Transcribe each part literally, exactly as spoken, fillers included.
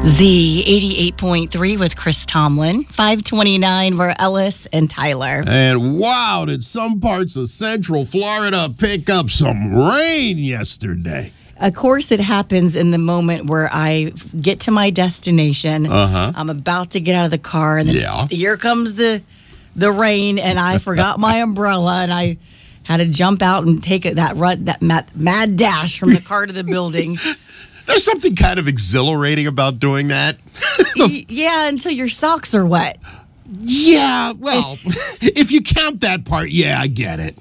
Z eighty-eight point three with Chris Tomlin. five twenty-nine were Ellis and Tyler. And wow, did some parts of Central Florida pick up some rain yesterday. Of course, it happens in the moment where I get to my destination. Uh-huh. I'm about to get out of the car, and then Yeah. here comes the the rain, and I forgot my umbrella, and I had to jump out and take it, that run, that mad, mad dash from the car to the building. There's something kind of exhilarating about doing that. Y- yeah, until your socks are wet. Yeah, well, if you count that part, yeah, I get it.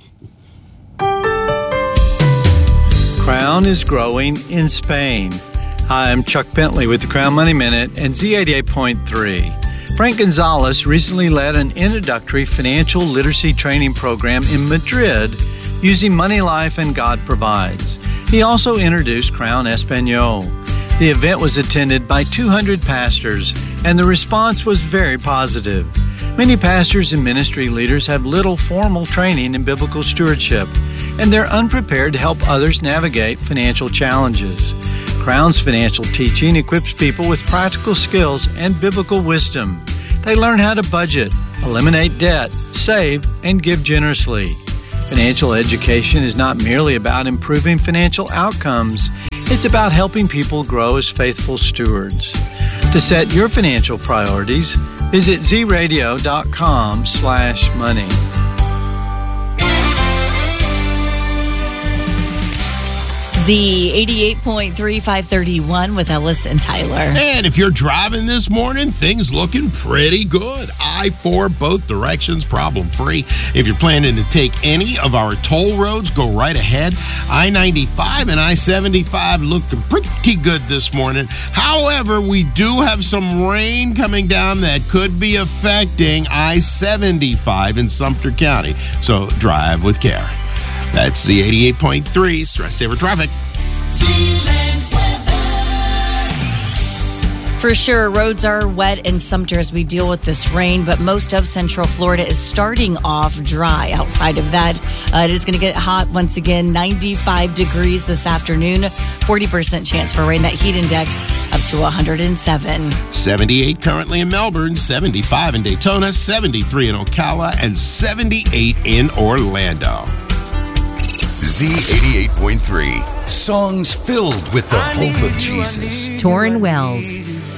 Crown is growing in Spain. Hi, I'm Chuck Bentley with the Crown Money Minute and Z eighty-eight point three. Frank Gonzalez recently led an introductory financial literacy training program in Madrid using Money Life and God Provides. He also introduced Crown Espanol. The event was attended by two hundred pastors, and the response was very positive. Many pastors and ministry leaders have little formal training in biblical stewardship, and they're unprepared to help others navigate financial challenges. Crown's financial teaching equips people with practical skills and biblical wisdom. They learn how to budget, eliminate debt, save, and give generously. Financial education is not merely about improving financial outcomes. It's about helping people grow as faithful stewards. To set your financial priorities, visit zradio.com slash money. Z eighty-eight point three, five thirty-one with Ellis and Tyler. And if you're driving this morning, things looking pretty good. I four both directions, problem-free. If you're planning to take any of our toll roads, go right ahead. I ninety-five and I seventy-five looking pretty good this morning. However, we do have some rain coming down that could be affecting I seventy-five in Sumter County. So drive with care. That's Z eighty-eight point three, Stress Saver Traffic. For sure, roads are wet in Sumter as we deal with this rain, but most of Central Florida is starting off dry. Outside of that, uh, it is going to get hot once again, ninety-five degrees this afternoon, forty percent chance for rain. That heat index up to one hundred seven. seventy-eight currently in Melbourne, seventy-five in Daytona, seventy-three in Ocala, and seventy-eight in Orlando. Z eighty-eight point three. Songs filled with the hope of Jesus. Torrin Wells.